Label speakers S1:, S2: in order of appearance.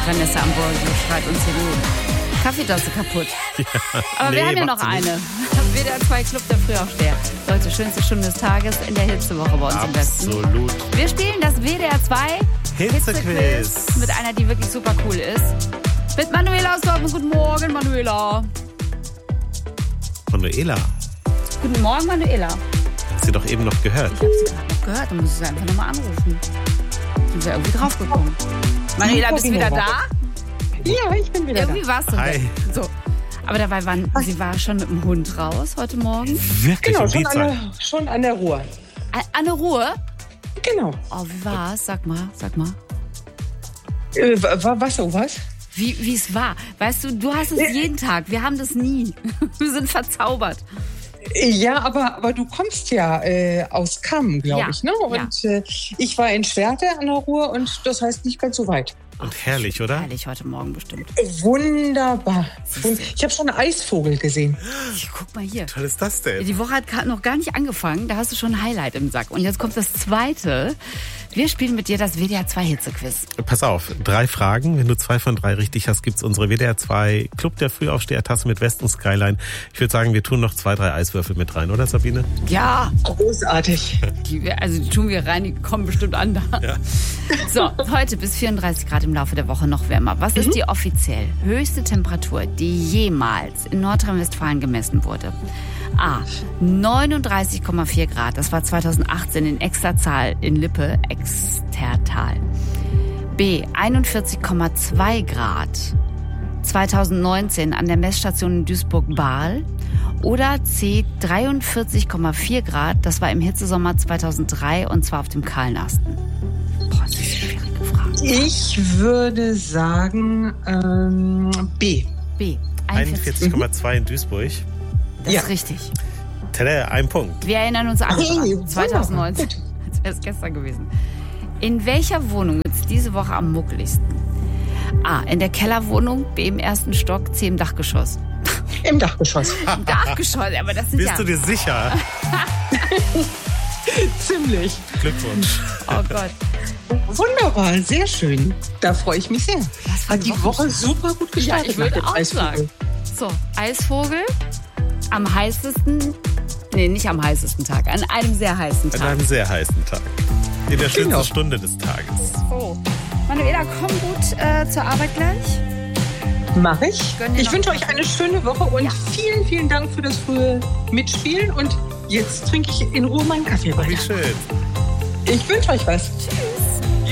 S1: Vanessa Ambrosio schreit uns hier die Kaffeetasse kaputt. Ja, aber wir haben ja noch eine. WDR 2 Club der Frühaufsteher. Leute, schönste Stunde des Tages in der Hitzewoche bei uns im Westen.
S2: Absolut.
S1: Wir spielen das WDR 2
S2: Hitzequiz
S1: mit einer, die wirklich super cool ist. Mit Manuela aus Dortmund. Guten Morgen, Manuela.
S2: Manuela.
S1: Guten Morgen, Manuela.
S2: Hast du doch eben noch gehört.
S1: Ich habe sie gerade noch gehört. Dann muss ich sie einfach nochmal anrufen. Sind wir irgendwie draufgekommen. Manuela, bist du wieder da?
S3: Ja, ich bin wieder
S1: irgendwie warst du
S2: Hi.
S1: weg. So. Aber dabei sie war schon mit dem Hund raus heute Morgen.
S2: Wirklich?
S3: Genau,
S2: um
S3: schon an der Ruhr.
S1: An der Ruhe?
S3: Genau.
S1: Oh, wie war's? Sag mal.
S3: Was?
S1: Wie es war. Weißt du hast es jeden Tag. Wir haben das nie. Wir sind verzaubert.
S3: Ja, aber du kommst ja aus Kamm, glaube ich, ne? Und ich war in Schwerte an der Ruhr und das heißt nicht ganz so weit.
S2: Und herrlich, oder?
S1: Herrlich heute Morgen bestimmt.
S3: Wunderbar. Ich habe schon einen Eisvogel gesehen.
S1: Guck mal hier.
S2: Was toll ist das denn?
S1: Die Woche hat noch gar nicht angefangen. Da hast du schon ein Highlight im Sack. Und jetzt kommt das zweite. Wir spielen mit dir das WDR 2 Hitzequiz.
S2: Pass auf, 3 Fragen. Wenn du 2 von 3 richtig hast, gibt's unsere WDR 2 Club der Frühaufsteher-Tasse mit Westen Skyline. Ich würde sagen, wir tun noch 2, 3 Eiswürfel mit rein, oder Sabine?
S1: Ja.
S3: Großartig.
S1: Die tun wir rein, die kommen bestimmt an da. Ja. So, heute bis 34 Grad im Laufe der Woche noch wärmer. Was ist die offiziell höchste Temperatur, die jemals in Nordrhein-Westfalen gemessen wurde? A. 39,4 Grad. Das war 2018 in Extertal in Lippe, Extertal. B. 41,2 Grad. 2019 an der Messstation in Duisburg-Bahl. Oder C. 43,4 Grad. Das war im Hitzesommer 2003 und zwar auf dem Kahlenasten. Boah, das ist eine schwierige Frage.
S3: Ich würde sagen B.
S1: B.
S2: 41,2 in Duisburg.
S1: Das ist richtig.
S2: Tada, ein Punkt.
S1: Wir erinnern uns alle
S3: Hey,
S1: dran. 2019, als wäre es gestern gewesen. In welcher Wohnung ist diese Woche am muckeligsten? A. In der Kellerwohnung, B. Im 1. Stock, C. Im Dachgeschoss.
S3: Im Dachgeschoss.
S1: Im Dachgeschoss, aber das sind
S2: Bist du dir sicher?
S3: Ziemlich.
S2: Glückwunsch.
S1: Oh Gott.
S3: Wunderbar, sehr schön. Da freue ich mich sehr. Hat die Woche super gut gestartet.
S1: Ja, ich würde auch sagen. So, Eisvogel am heißesten, nicht am heißesten Tag, an einem sehr heißen Tag.
S2: An einem sehr heißen Tag. In der schönsten Stunde des Tages.
S1: So, Manuela, komm gut zur Arbeit gleich.
S3: Mach ich. Ich wünsche euch eine schöne Woche und vielen, vielen Dank für das frühe Mitspielen. Und jetzt trinke ich in Ruhe meinen Kaffee weiter.
S2: Wie schön.
S3: Ich wünsche euch was.
S1: Tschüss.